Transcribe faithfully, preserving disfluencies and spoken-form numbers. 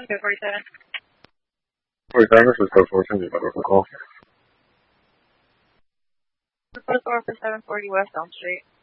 Okay, forty-seven. forty-seven, this is code fourteen, you got a call. Request order for seven forty West Elm Street.